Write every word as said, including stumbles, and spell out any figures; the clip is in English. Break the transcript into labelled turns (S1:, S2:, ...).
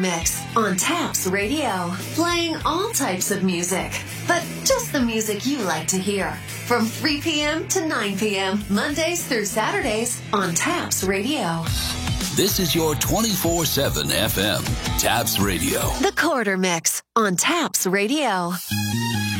S1: Mix on Taps Radio, playing all types of music, but just the music you like to hear. From three p.m. to nine p.m., Mondays through Saturdays on Taps Radio.
S2: This is your twenty-four seven F M, Taps Radio.
S1: The Quarter Mix on Taps Radio.